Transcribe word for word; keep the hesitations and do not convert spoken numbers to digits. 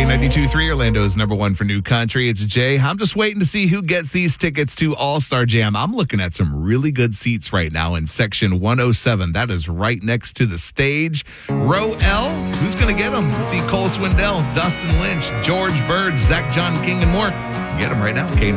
ninety-two point three, Orlando's number one for new country. It's Jay. I'm just waiting to see who gets these tickets to All-Star Jam. I'm looking at some really good seats right now in section one oh seven. That is right next to the stage. Row L, who's going to get them? To see Cole Swindell, Dustin Lynch, George Bird, Zach John King, and more. Get them right now. K